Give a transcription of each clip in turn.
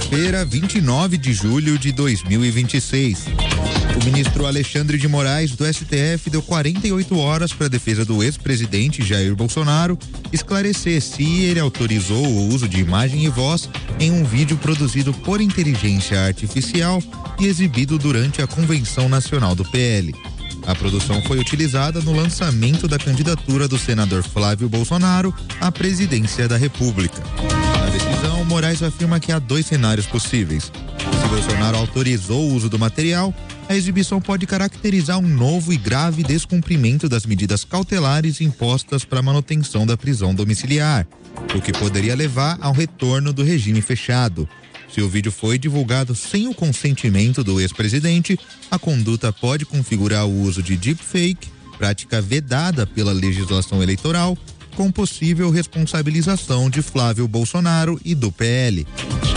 quinta-feira, 29 de julho de 2026. O ministro Alexandre de Moraes, do STF, deu 48 horas para a defesa do ex-presidente Jair Bolsonaro esclarecer se ele autorizou o uso de imagem e voz em um vídeo produzido por inteligência artificial e exibido durante a Convenção Nacional do PL. A produção foi utilizada no lançamento da candidatura do senador Flávio Bolsonaro à presidência da República. Na decisão, Moraes afirma que há 2 cenários possíveis. Se Bolsonaro autorizou o uso do material, a exibição pode caracterizar um novo e grave descumprimento das medidas cautelares impostas para a manutenção da prisão domiciliar, o que poderia levar ao retorno do regime fechado. Se o vídeo foi divulgado sem o consentimento do ex-presidente, a conduta pode configurar o uso de deepfake, prática vedada pela legislação eleitoral, com possível responsabilização de Flávio Bolsonaro e do PL.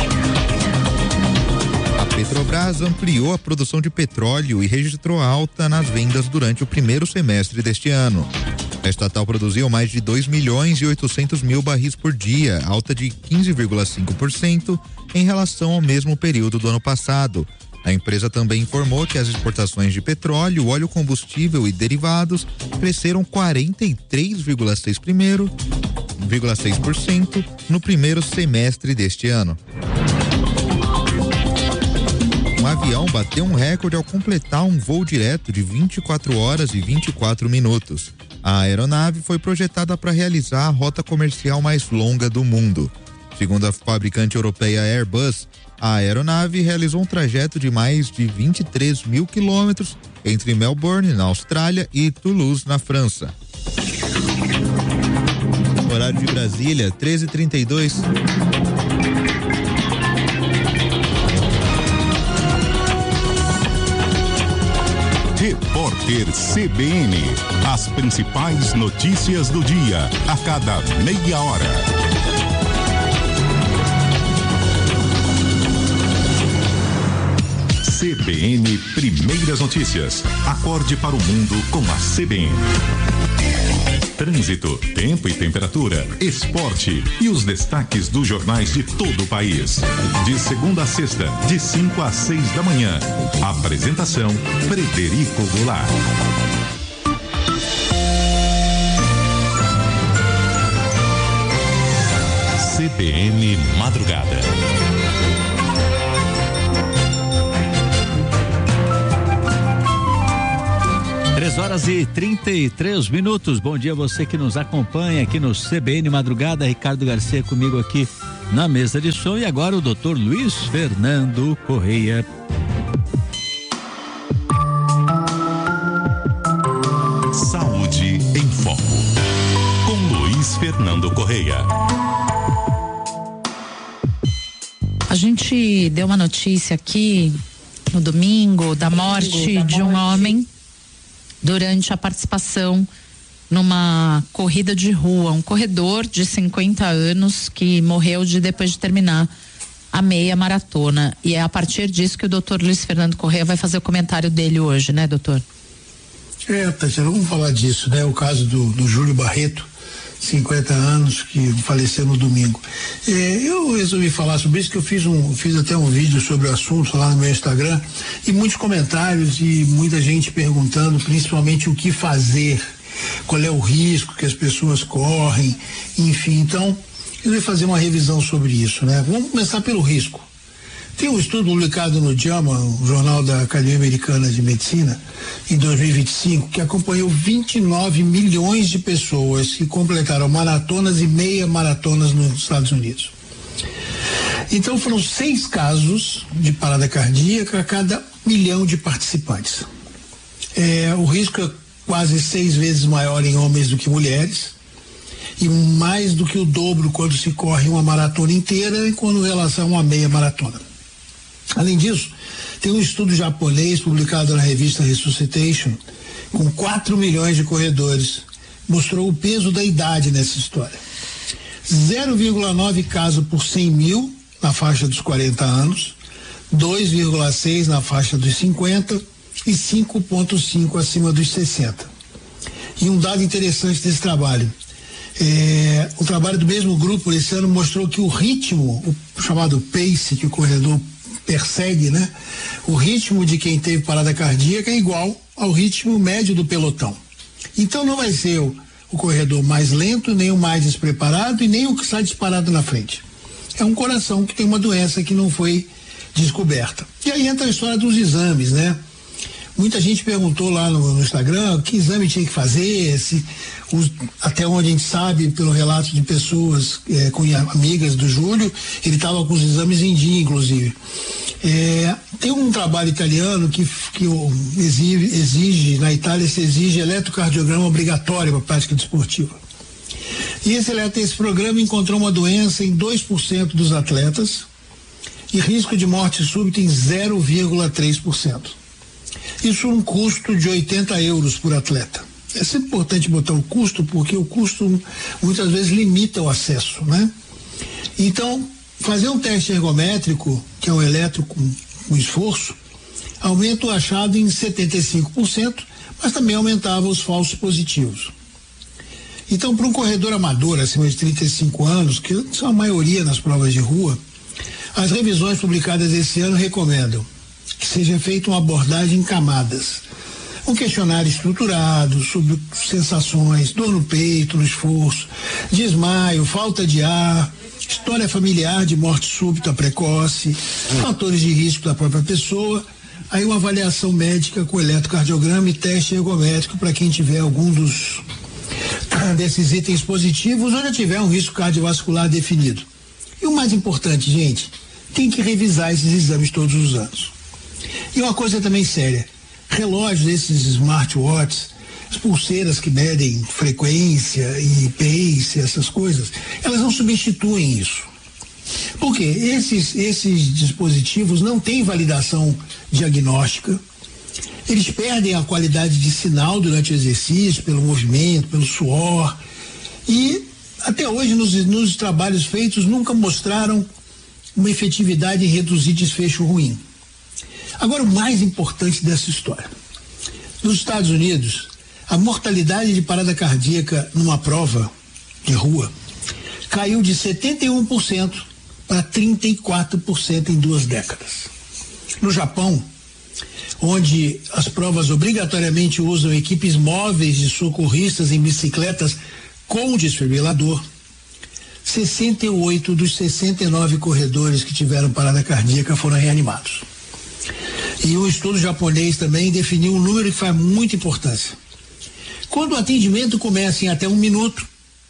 A Petrobras ampliou a produção de petróleo e registrou alta nas vendas durante o primeiro semestre deste ano. A estatal produziu mais de 2.800.000 barris por dia, alta de 15,5% em relação ao mesmo período do ano passado. A empresa também informou que as exportações de petróleo, óleo combustível e derivados cresceram 43,6% no primeiro semestre deste ano. Um avião bateu um recorde ao completar um voo direto de 24 horas e 24 minutos. A aeronave foi projetada para realizar a rota comercial mais longa do mundo. Segundo a fabricante europeia Airbus, a aeronave realizou um trajeto de mais de 23 mil quilômetros entre Melbourne, na Austrália, e Toulouse, na França. Horário de Brasília, 13h32. Repórter CBN. As principais notícias do dia, a cada meia hora. CBN Primeiras Notícias. Acorde para o mundo com a CBN. Trânsito, tempo e temperatura, esporte e os destaques dos jornais de todo o país. De segunda a sexta, de 5 às 6 da manhã. Apresentação: Frederico Goulart. CBN Madrugada. 3h33. Bom dia a você que nos acompanha aqui no CBN Madrugada. Ricardo Garcia comigo aqui na mesa de som, e agora o Dr. Luiz Fernando Correia. Saúde em Foco, com Luiz Fernando Correia. A gente deu uma notícia aqui no domingo da morte de um homem durante a participação numa corrida de rua, um corredor de 50 anos que morreu depois de terminar a meia maratona. E é a partir disso que o doutor Luiz Fernando Correia vai fazer o comentário dele hoje, né, doutor? Tatiana, vamos falar disso, né? O caso do Júlio Barreto, 50 anos, que faleceu no domingo. Eu resolvi falar sobre isso, que eu fiz até um vídeo sobre o assunto lá no meu Instagram, e muitos comentários e muita gente perguntando principalmente o que fazer, qual é o risco que as pessoas correm, enfim. Então, eu vou fazer uma revisão sobre isso, né? Vamos começar pelo risco. Tem um estudo publicado no JAMA, o Jornal da Academia Americana de Medicina, em 2025, que acompanhou 29 milhões de pessoas que completaram maratonas e meia maratonas nos Estados Unidos. Então foram 6 casos de parada cardíaca a cada milhão de participantes. O risco é quase 6 vezes maior em homens do que mulheres, e mais do que o dobro quando se corre uma maratona inteira e quando em relação a uma meia maratona. Além disso, tem um estudo japonês publicado na revista Resuscitation, com 4 milhões de corredores, mostrou o peso da idade nessa história. 0,9 casos por 100 mil na faixa dos 40 anos, 2,6 na faixa dos 50 e 5,5 acima dos 60. E um dado interessante desse trabalho O trabalho do mesmo grupo esse ano mostrou que o ritmo, o chamado pace que o corredor persegue, né? O ritmo de quem teve parada cardíaca é igual ao ritmo médio do pelotão. Então não vai ser o corredor mais lento, nem o mais despreparado e nem o que sai disparado na frente. É um coração que tem uma doença que não foi descoberta. E aí entra a história dos exames, né? Muita gente perguntou lá no Instagram que exame tinha que fazer, até onde a gente sabe, pelo relato de pessoas amigas do Júlio, ele estava com os exames em dia, inclusive. Tem um trabalho italiano que exige, na Itália se exige eletrocardiograma obrigatório para a prática desportiva. E esse programa encontrou uma doença em 2% dos atletas e risco de morte súbita em 0,3%. Isso é um custo de 80 euros por atleta. É sempre importante botar o custo, porque o custo muitas vezes limita o acesso, né? Então, fazer um teste ergométrico, que é um eletro com esforço, aumenta o achado em 75%, mas também aumentava os falsos positivos. Então, para um corredor amador acima de 35 anos, que são a maioria nas provas de rua, as revisões publicadas esse ano recomendam que seja feita uma abordagem em camadas. Um questionário estruturado sobre sensações, dor no peito, no esforço, desmaio, falta de ar, história familiar de morte súbita precoce, fatores de risco da própria pessoa, aí uma avaliação médica com eletrocardiograma e teste ergométrico para quem tiver algum desses itens positivos ou já tiver um risco cardiovascular definido. E o mais importante, gente, tem que revisar esses exames todos os anos. E uma coisa também séria, relógios desses smartwatches, as pulseiras que medem frequência e pace, essas coisas, elas não substituem isso. Por quê? Esses dispositivos não têm validação diagnóstica, eles perdem a qualidade de sinal durante o exercício, pelo movimento, pelo suor, e até hoje nos trabalhos feitos nunca mostraram uma efetividade em reduzir desfecho ruim. Agora, o mais importante dessa história. Nos Estados Unidos, a mortalidade de parada cardíaca numa prova de rua caiu de 71% para 34% em 2 décadas. No Japão, onde as provas obrigatoriamente usam equipes móveis de socorristas em bicicletas com desfibrilador, 68 dos 69 corredores que tiveram parada cardíaca foram reanimados. E um estudo japonês também definiu um número que faz muita importância. Quando o atendimento começa em até 1 minuto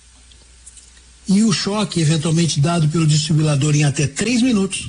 e o choque eventualmente dado pelo desfibrilador em até 3 minutos,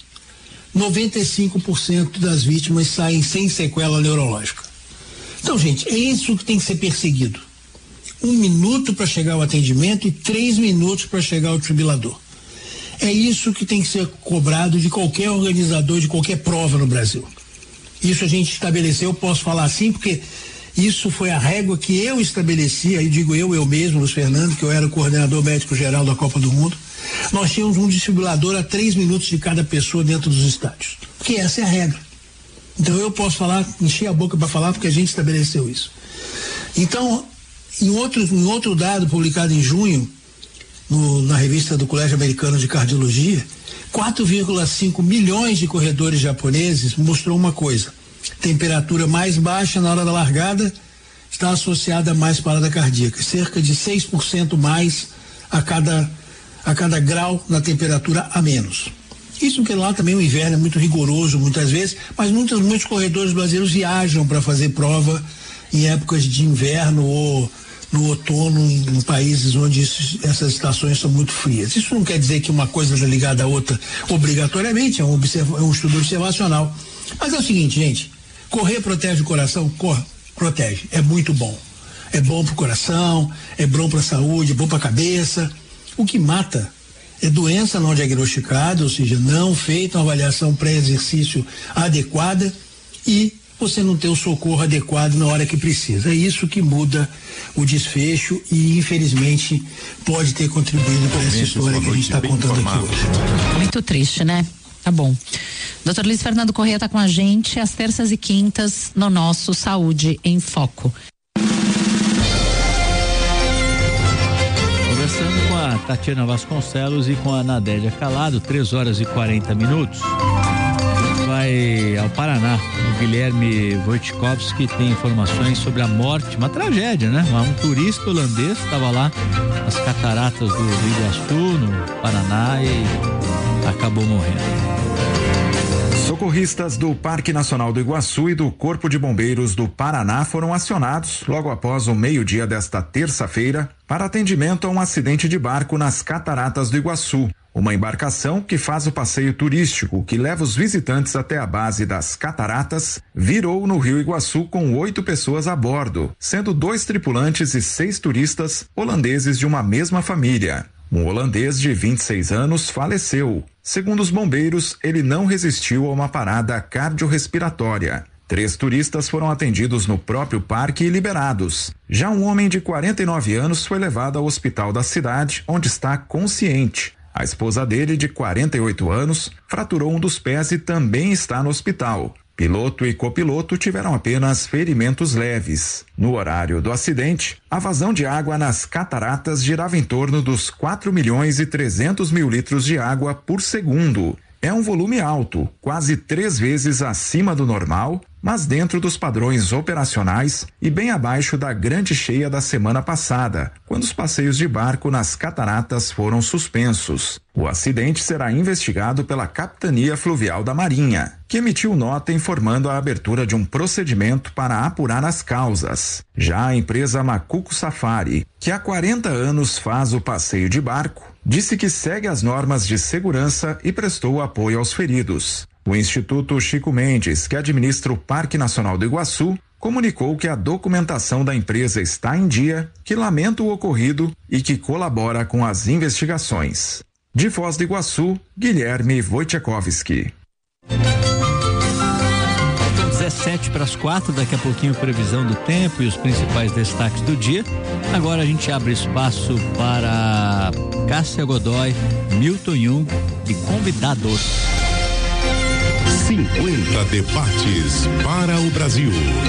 95% das vítimas saem sem sequela neurológica. Então, gente, é isso que tem que ser perseguido. 1 minuto para chegar ao atendimento e 3 minutos para chegar ao desfibrilador. É isso que tem que ser cobrado de qualquer organizador de qualquer prova no Brasil. Isso a gente estabeleceu, eu posso falar assim, porque isso foi a régua que eu estabeleci, aí digo eu mesmo, Luiz Fernando, que eu era o coordenador médico geral da Copa do Mundo. Nós tínhamos um desfibrilador a 3 minutos de cada pessoa dentro dos estádios, porque essa é a regra. Então eu posso falar, encher a boca para falar, porque a gente estabeleceu isso. Então, em outro dado publicado em junho, na revista do Colégio Americano de Cardiologia, 4,5 milhões de corredores japoneses mostrou uma coisa: temperatura mais baixa na hora da largada está associada a mais parada cardíaca, cerca de 6% mais a cada grau na temperatura a menos. Isso porque lá também o inverno é muito rigoroso muitas vezes, mas muitos corredores brasileiros viajam para fazer prova em épocas de inverno ou no outono em países onde essas estações são muito frias. Isso não quer dizer que uma coisa está ligada à outra obrigatoriamente, é um estudo observacional. Mas é o seguinte, gente, correr protege o coração? Corre, protege, é muito bom. É bom para o coração, é bom para a saúde, é bom para a cabeça. O que mata é doença não diagnosticada, ou seja, não feita uma avaliação pré-exercício adequada e você não ter o socorro adequado na hora que precisa. É isso que muda o desfecho e, infelizmente, pode ter contribuído para essa história que a gente está contando aqui hoje. Muito triste, né? Tá bom. Dr. Luiz Fernando Corrêa está com a gente às terças e quintas no nosso Saúde em Foco. Conversando Tatiana Vasconcelos e com a Nadélia Calado, 3h40. Vai ao Paraná. O Guilherme Wojciechowski tem informações sobre a morte, uma tragédia, né? Um turista holandês estava lá nas cataratas do Iguaçu, no Paraná, e acabou morrendo. Socorristas do Parque Nacional do Iguaçu e do Corpo de Bombeiros do Paraná foram acionados logo após o meio-dia desta terça-feira para atendimento a um acidente de barco nas cataratas do Iguaçu. Uma embarcação que faz o passeio turístico que leva os visitantes até a base das cataratas virou no Rio Iguaçu com 8 pessoas a bordo, sendo 2 tripulantes e 6 turistas holandeses de uma mesma família. Um holandês de 26 anos faleceu. Segundo os bombeiros, ele não resistiu a uma parada cardiorrespiratória. 3 turistas foram atendidos no próprio parque e liberados. Já um homem de 49 anos foi levado ao hospital da cidade, onde está consciente. A esposa dele, de 48 anos, fraturou um dos pés e também está no hospital. Piloto e copiloto tiveram apenas ferimentos leves. No horário do acidente, a vazão de água nas cataratas girava em torno dos 4.300.000 litros de água por segundo. É um volume alto, quase 3 vezes acima do normal, mas dentro dos padrões operacionais e bem abaixo da grande cheia da semana passada, quando os passeios de barco nas cataratas foram suspensos. O acidente será investigado pela Capitania Fluvial da Marinha, que emitiu nota informando a abertura de um procedimento para apurar as causas. Já a empresa Macuco Safari, que há 40 anos faz o passeio de barco, disse que segue as normas de segurança e prestou apoio aos feridos. O Instituto Chico Mendes, que administra o Parque Nacional do Iguaçu, comunicou que a documentação da empresa está em dia, que lamenta o ocorrido e que colabora com as investigações. De Foz do Iguaçu, Guilherme Wojciechowski. 3:17, daqui a pouquinho previsão do tempo e os principais destaques do dia. Agora a gente abre espaço para Cássia Godoy, Milton Jung e convidados. 50 debates para o Brasil.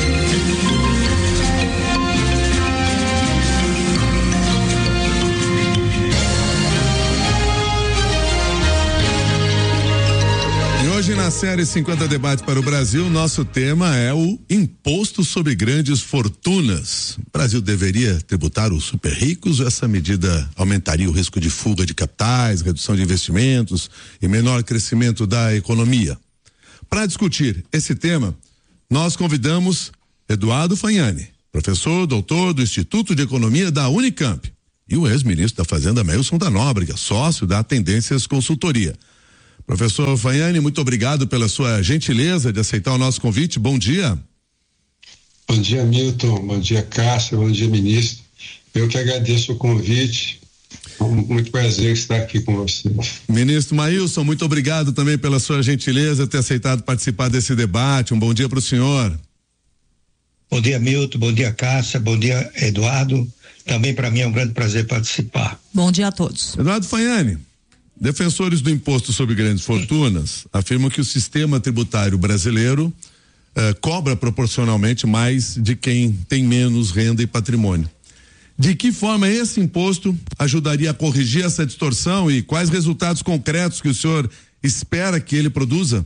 E hoje na série 50 debates para o Brasil, nosso tema é o imposto sobre grandes fortunas. O Brasil deveria tributar os super ricos ou essa medida aumentaria o risco de fuga de capitais, redução de investimentos e menor crescimento da economia? Para discutir esse tema, nós convidamos Eduardo Fagnani, professor, doutor do Instituto de Economia da Unicamp, e o ex-ministro da Fazenda, Melson da Nóbrega, sócio da Tendências Consultoria. Professor Fagnani, muito obrigado pela sua gentileza de aceitar o nosso convite. Bom dia. Bom dia, Milton. Bom dia, Cássia. Bom dia, ministro. Eu que agradeço o convite. Muito prazer estar aqui com você. Ministro Maílson, muito obrigado também pela sua gentileza ter aceitado participar desse debate. Um bom dia para o senhor. Bom dia, Milton. Bom dia, Cássia. Bom dia, Eduardo. Também para mim é um grande prazer participar. Bom dia a todos. Eduardo Fagnani, defensores do imposto sobre grandes fortunas afirmam que o sistema tributário brasileiro cobra proporcionalmente mais de quem tem menos renda e patrimônio. De que forma esse imposto ajudaria a corrigir essa distorção e quais resultados concretos que o senhor espera que ele produza?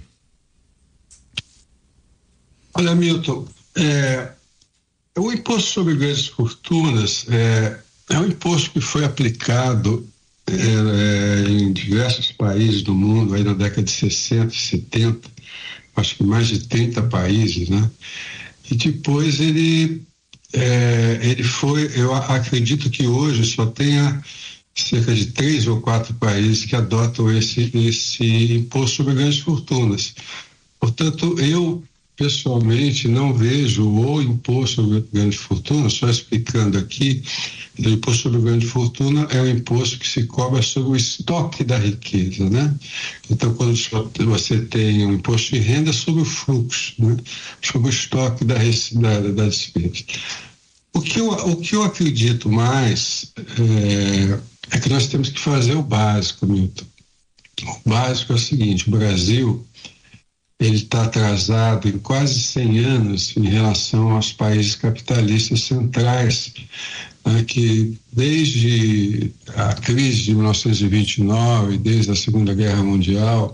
Olha, Milton, o imposto sobre grandes fortunas é um imposto que foi aplicado em diversos países do mundo, aí na década de 60 e 70, acho que mais de 30 países, né? E depois ele foi, eu acredito que hoje só tenha cerca de 3 ou 4 países que adotam esse imposto sobre grandes fortunas. Portanto, eu pessoalmente não vejo o imposto sobre grande fortuna, só explicando aqui, o imposto sobre grande fortuna é um imposto que se cobra sobre o estoque da riqueza, né? Então, quando você tem um imposto de renda sobre o fluxo, né? Sobre o estoque da despesa. O que eu acredito mais é que nós temos que fazer o básico, Milton. O básico é o seguinte: o Brasil ele está atrasado em quase 100 anos em relação aos países capitalistas centrais que desde a crise de 1929, desde a Segunda Guerra Mundial,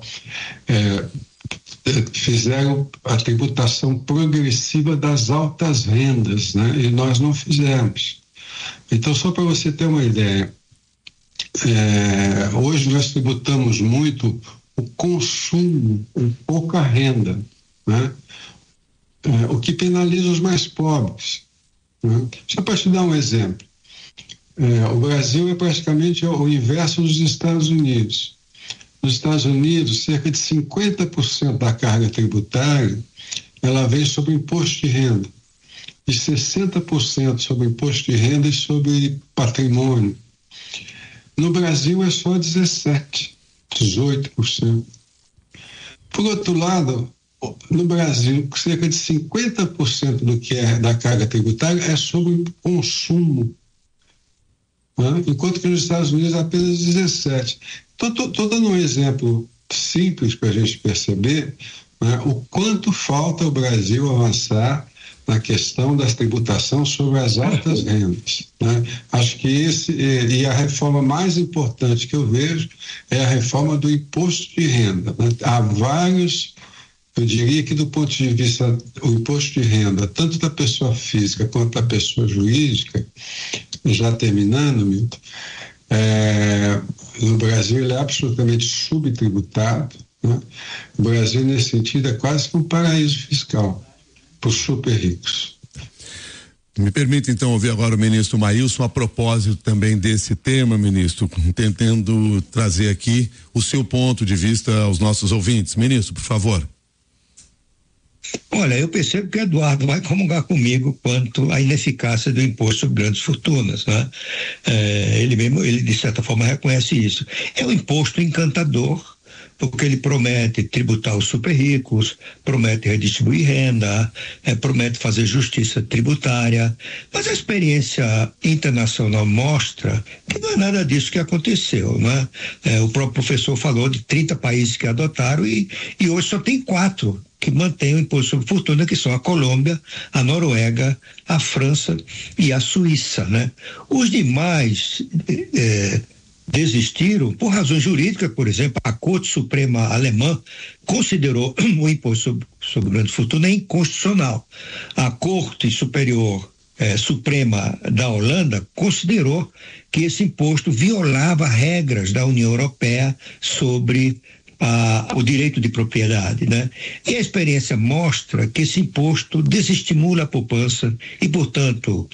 fizeram a tributação progressiva das altas rendas, né? E nós não fizemos. Então, só para você ter uma ideia, hoje nós tributamos muito o consumo com pouca renda, né? O que penaliza os mais pobres, né? Só para te dar um exemplo, o Brasil é praticamente o inverso dos Estados Unidos. Nos Estados Unidos, cerca de 50% da carga tributária ela vem sobre imposto de renda, e 60% sobre imposto de renda e sobre patrimônio. No Brasil é só 18%. Por outro lado, no Brasil, cerca de 50% do que é da carga tributária é sobre consumo, né? Enquanto que nos Estados Unidos apenas 17%. Estou dando um exemplo simples para a gente perceber, né, o quanto falta o Brasil avançar na questão da tributação sobre as altas rendas, né? Acho que e a reforma mais importante que eu vejo é a reforma do imposto de renda, né? Há vários, eu diria que do ponto de vista o imposto de renda, tanto da pessoa física quanto da pessoa jurídica, já terminando, Milton, no Brasil ele é absolutamente subtributado, né? O Brasil, nesse sentido, é quase que um paraíso fiscal para os super ricos. Me permite então ouvir agora o ministro Maílson a propósito também desse tema, ministro, tentando trazer aqui o seu ponto de vista aos nossos ouvintes. Ministro, por favor. Olha, eu percebo que o Eduardo vai comungar comigo quanto à ineficácia do imposto sobre grandes fortunas, né? Ele de certa forma reconhece isso. É um imposto encantador, porque ele promete tributar os super ricos, promete redistribuir renda, promete fazer justiça tributária, mas a experiência internacional mostra que não é nada disso que aconteceu, né? O próprio professor falou de 30 países que adotaram e hoje só tem 4 que mantêm o imposto sobre fortuna, que são a Colômbia, a Noruega, a França e a Suíça, né? Os demais desistiram por razões jurídicas. Por exemplo, a Corte Suprema Alemã considerou o imposto sobre grande fortuna inconstitucional. A Corte Superior Suprema da Holanda considerou que esse imposto violava regras da União Europeia sobre o direito de propriedade, né? E a experiência mostra que esse imposto desestimula a poupança e, portanto,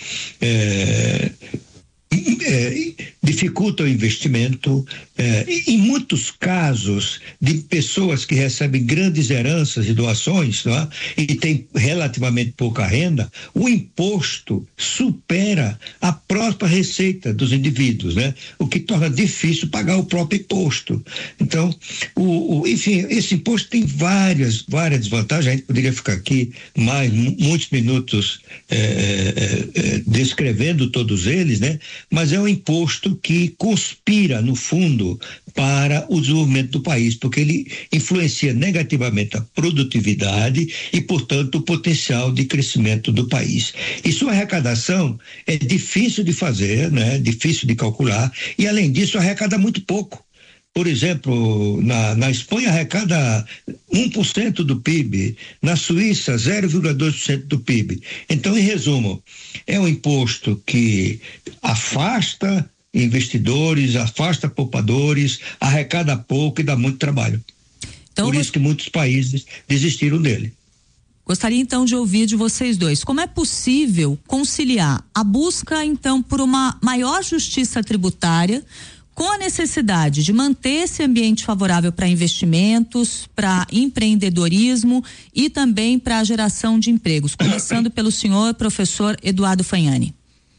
dificulta o investimento. Em muitos casos de pessoas que recebem grandes heranças e doações, né, e têm relativamente pouca renda, o imposto supera a própria receita dos indivíduos, né? O que torna difícil pagar o próprio imposto. Então, enfim, esse imposto tem várias desvantagens. A gente poderia ficar aqui muitos minutos descrevendo todos eles, né? Mas é um imposto que conspira, no fundo, para o desenvolvimento do país, porque ele influencia negativamente a produtividade e, portanto, o potencial de crescimento do país. E sua arrecadação é difícil de fazer, né? Difícil de calcular, e, além disso, arrecada muito pouco. Por exemplo, na Espanha arrecada 1% do PIB, na Suíça 0,2% do PIB. Então, em resumo, é um imposto que afasta investidores, afasta poupadores, arrecada pouco e dá muito trabalho. Então, por isso que muitos países desistiram dele. Gostaria então de ouvir de vocês dois, como é possível conciliar a busca então por uma maior justiça tributária com a necessidade de manter esse ambiente favorável para investimentos, para empreendedorismo e também para a geração de empregos. Começando pelo senhor professor Eduardo Fagnani.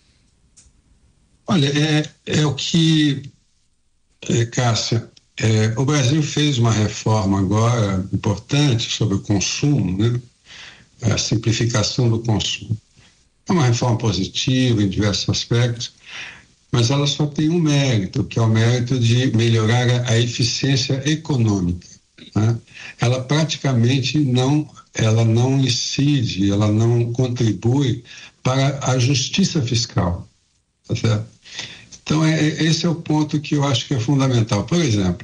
Olha, é o que, Cássia, o Brasil fez uma reforma agora importante sobre o consumo, né? A simplificação do consumo. É uma reforma positiva em diversos aspectos, mas ela só tem um mérito, que é o mérito de melhorar a eficiência econômica, né? Ela praticamente não incide, ela não contribui para a justiça fiscal. tá certo? Então, esse é o ponto que eu acho que é fundamental. Por exemplo,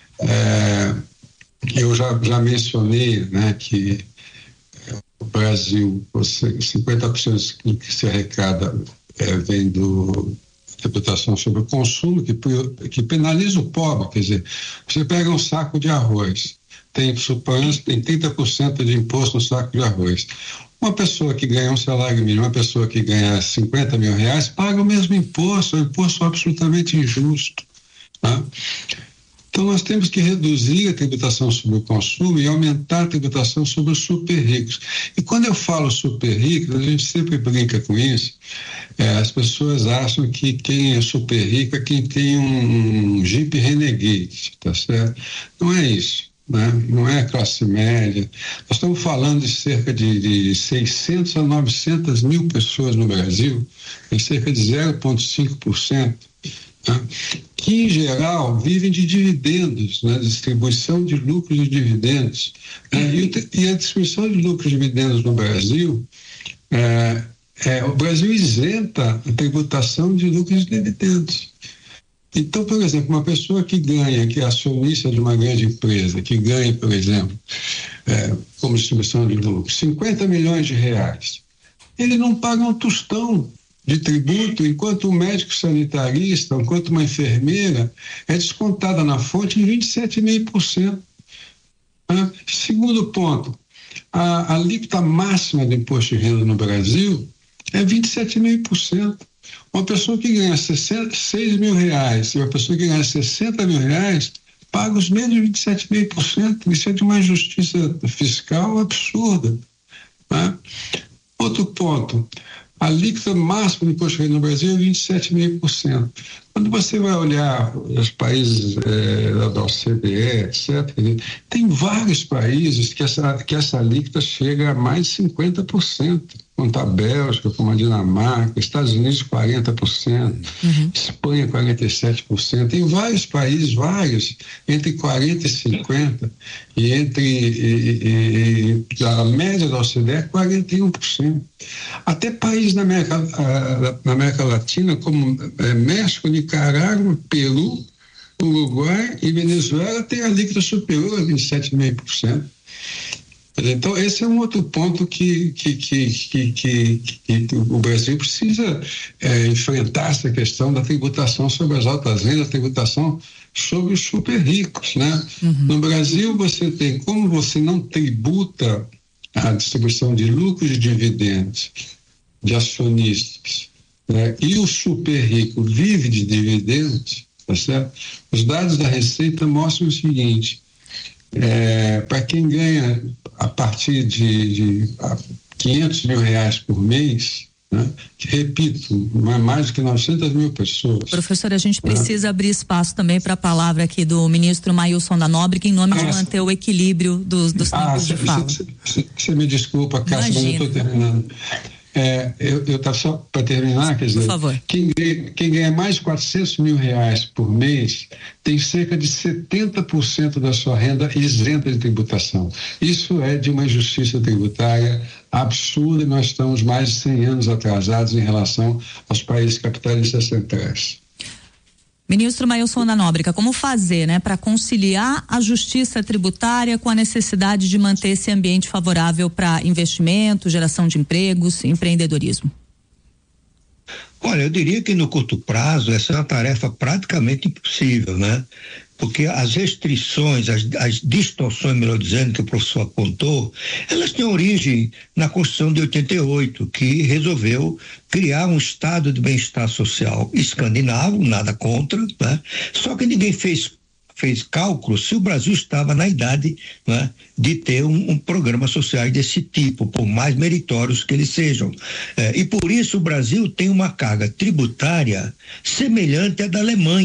eu já mencionei, né, que o Brasil, 50% do que se arrecada vem do tributação sobre o consumo, que penaliza o pobre. Quer dizer, você pega um saco de arroz, suponhamos que tem 30% de imposto no saco de arroz. Uma pessoa que ganha um salário mínimo, uma pessoa que ganha 50 mil reais, paga o mesmo imposto, é um imposto absolutamente injusto. Tá? Então, nós temos que reduzir a tributação sobre o consumo e aumentar a tributação sobre os super ricos. E quando eu falo super ricos, a gente sempre brinca com isso. As pessoas acham que quem é super rico é quem tem um Jeep Renegade, tá certo? Não é isso. Não é a classe média. Nós estamos falando de cerca de 600 a 900 mil pessoas no Brasil, em cerca de 0,5%, que em geral vivem de dividendos, né? Distribuição de lucros e dividendos. E a distribuição de lucros e dividendos no Brasil, o Brasil isenta a tributação de lucros e dividendos. Então, por exemplo, uma pessoa que é acionista de uma grande empresa, que ganha, por exemplo, como distribuição de lucros, 50 milhões de reais, ele não paga um tostão de tributo, enquanto um médico sanitarista, enquanto uma enfermeira é descontada na fonte em 27,5%. Segundo ponto, a alíquota máxima do imposto de renda no Brasil é 27,5%. Uma pessoa que ganha 6 mil reais e uma pessoa que ganha 60 mil reais paga os mesmos 27,5%. Isso é de uma injustiça fiscal absurda. Né? Outro ponto, a alíquota máxima do imposto de renda no Brasil é 27,5%. Quando você vai olhar os países da OCDE, etc., tem vários países que essa alíquota chega a mais de 50%. Como a Bélgica, como a Dinamarca, Estados Unidos 40%, Espanha 47%, tem vários países, entre 40% e 50%, e a média da OCDE é 41%. Até países na América Latina, como México, Nicarágua, Peru, Uruguai e Venezuela, tem alíquota superior a 27,5%. Então, esse é um outro ponto que o Brasil precisa enfrentar, essa questão da tributação sobre as altas rendas, a tributação sobre os super ricos, né? No Brasil, como você não tributa a distribuição de lucros e dividendos de acionistas, né? E o super rico vive de dividendos, tá certo? Os dados da Receita mostram o seguinte: para quem ganha a partir de 500 mil reais por mês, né? Que, repito, não é mais do que 900 mil pessoas. Professor, a gente precisa abrir espaço também para a palavra aqui do ministro Mailson da Nóbrega, em nome de manter o equilíbrio dos tempos de fala. Você me desculpa, Cássio, mas eu estou terminando. Eu estava só para terminar, quer dizer, quem ganha mais de 400 mil reais por mês tem cerca de 70% da sua renda isenta de tributação. Isso é de uma injustiça tributária absurda, e nós estamos mais de 100 anos atrasados em relação aos países capitalistas centrais. Ministro Mailson da Nóbrega, como fazer, né, para conciliar a justiça tributária com a necessidade de manter esse ambiente favorável para investimento, geração de empregos, empreendedorismo? Olha, eu diria que no curto prazo essa é uma tarefa praticamente impossível, né? Porque as restrições, as distorções, melhor dizendo, que o professor apontou, elas têm origem na Constituição de 88, que resolveu criar um estado de bem-estar social escandinavo, nada contra, né? Só que ninguém fez cálculo se o Brasil estava na idade, né, de ter um programa social desse tipo, por mais meritórios que eles sejam. E por isso o Brasil tem uma carga tributária semelhante à da Alemanha,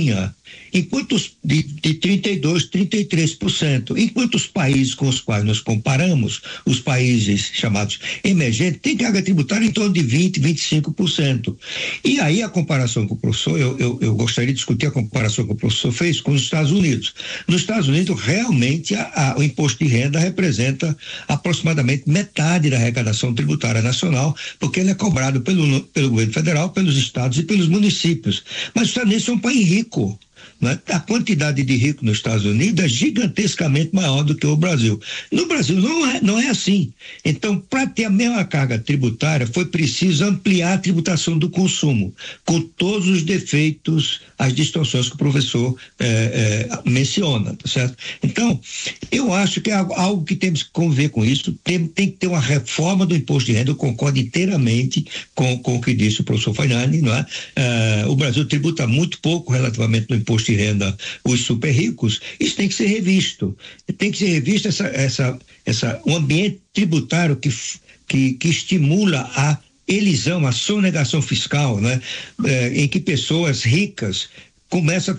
enquanto de 32%, 33%, enquanto os países com os quais nós comparamos, os países chamados emergentes, têm carga tributária em torno de 20%, 25%. E aí a comparação com o professor, eu gostaria de discutir a comparação que o professor fez com os Estados Unidos. Nos Estados Unidos, realmente, o imposto de renda representa aproximadamente metade da arrecadação tributária nacional, porque ele é cobrado pelo governo federal, pelos estados e pelos municípios. Mas os Estados Unidos são um país rico. Né? A quantidade de ricos nos Estados Unidos é gigantescamente maior do que o Brasil. No Brasil não é assim. Então, para ter a mesma carga tributária, foi preciso ampliar a tributação do consumo, com todos os defeitos, as distorções que o professor menciona, tá certo? Então, eu acho que é algo que temos que conviver com isso, tem que ter uma reforma do imposto de renda, eu concordo inteiramente com o que disse o professor Fagnani, não é? O Brasil tributa muito pouco relativamente no imposto de renda os super ricos. Isso tem que ser revisto. Tem que ser revisto um ambiente tributário que estimula a elisão, a sonegação fiscal, né? Em que pessoas ricas começam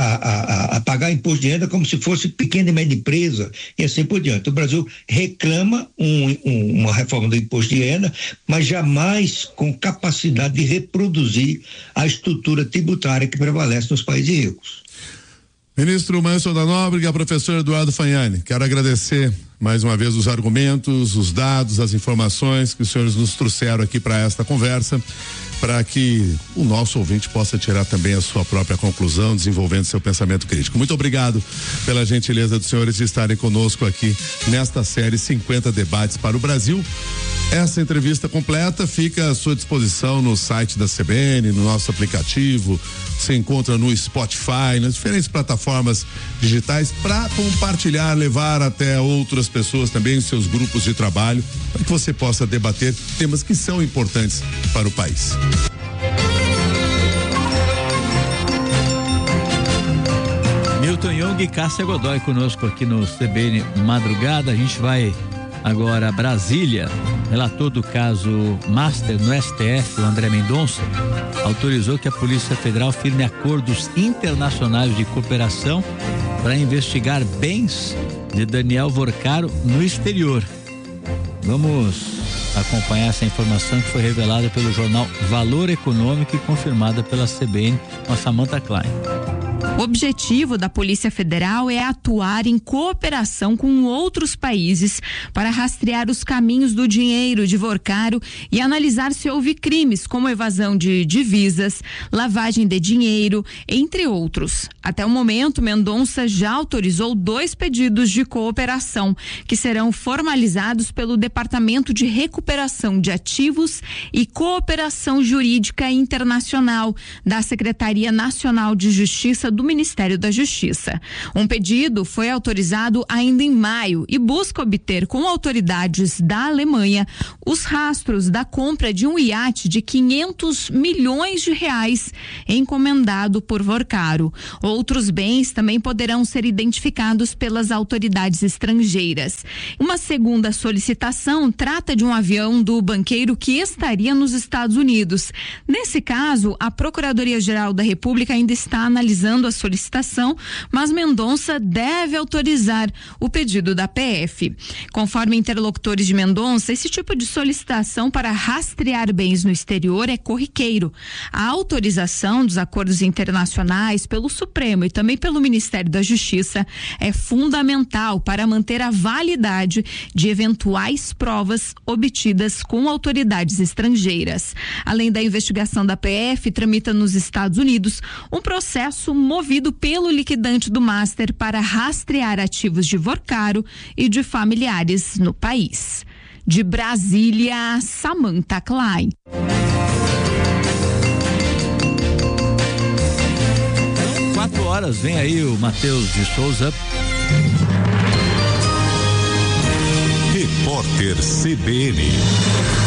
a pagar imposto de renda como se fosse pequena e média empresa e assim por diante. O Brasil reclama uma reforma do imposto de renda, mas jamais com capacidade de reproduzir a estrutura tributária que prevalece nos países ricos. Ministro Mâncio da Nóbrega, professor Eduardo Fagnani, quero agradecer mais uma vez os argumentos, os dados, as informações que os senhores nos trouxeram aqui para esta conversa, para que o nosso ouvinte possa tirar também a sua própria conclusão, desenvolvendo seu pensamento crítico. Muito obrigado pela gentileza dos senhores de estarem conosco aqui nesta série 50 Debates para o Brasil. Essa entrevista completa fica à sua disposição no site da CBN, no nosso aplicativo, você encontra no Spotify, nas diferentes plataformas digitais, para compartilhar, levar até outras pessoas também, os seus grupos de trabalho, para que você possa debater temas que são importantes para o país. Milton Jung e Cássia Godoy conosco aqui no CBN Madrugada. A gente vai agora a Brasília. Relator do caso Master no STF, o André Mendonça, autorizou que a Polícia Federal firme acordos internacionais de cooperação para investigar bens de Daniel Vorcaro no exterior. Vamos acompanhar essa informação que foi revelada pelo jornal Valor Econômico e confirmada pela CBN com a Samantha Klein. O objetivo da Polícia Federal é atuar em cooperação com outros países para rastrear os caminhos do dinheiro de Vorcaro e analisar se houve crimes como evasão de divisas, lavagem de dinheiro, entre outros. Até o momento, Mendonça já autorizou 2 pedidos de cooperação, que serão formalizados pelo Departamento de Recuperação de Ativos e Cooperação Jurídica Internacional da Secretaria Nacional de Justiça do Ministério da Justiça. Um pedido foi autorizado ainda em maio e busca obter com autoridades da Alemanha os rastros da compra de um iate de 500 milhões de reais encomendado por Vorcaro. Outros bens também poderão ser identificados pelas autoridades estrangeiras. Uma segunda solicitação trata de um avião do banqueiro que estaria nos Estados Unidos. Nesse caso, a Procuradoria-Geral da República ainda está analisando a solicitação, mas Mendonça deve autorizar o pedido da PF. Conforme interlocutores de Mendonça, esse tipo de solicitação para rastrear bens no exterior é corriqueiro. A autorização dos acordos internacionais pelo Supremo e também pelo Ministério da Justiça é fundamental para manter a validade de eventuais provas obtidas com autoridades estrangeiras. Além da investigação da PF, tramita nos Estados Unidos um processo movido pelo liquidante do Master para rastrear ativos de Vorcaro e de familiares no país. De Brasília, Samantha Klein. 4 horas, vem aí o Matheus de Souza. Repórter CBN.